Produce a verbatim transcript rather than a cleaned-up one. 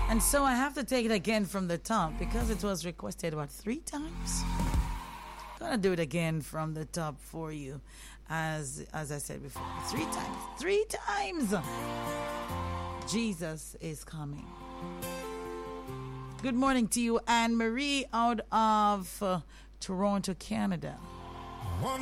And so I have to take it again from the top because it was requested about three times. Gonna do it again from the top for you, as as I said before, three times, three times. Jesus is coming. Good morning to you, Anne Marie, out of uh, Toronto, Canada. One